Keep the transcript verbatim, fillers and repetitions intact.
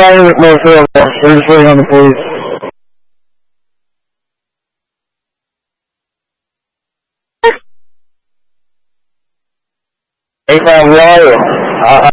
flying with no field. We're just waiting on the police. Hey, man, where are you? Uh,